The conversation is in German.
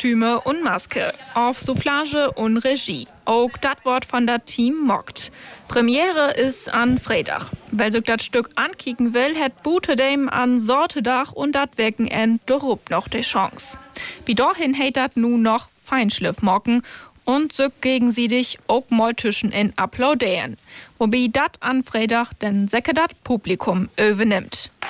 Kostüme und Maske, auf Soufflage und Regie. Auch das Wort von der Team mockt. Premiere ist an Freitag. Weil sich das Stück ankicken will, hat Butedem an Sortedach und das Wochenende darup noch die Chance. Wie dahin hat das nun noch Feinschliff mocken und sich gegenseitig auch mal zwischen in applaudieren. Wobei das an Freitag den Säcke das Publikum übernimmt.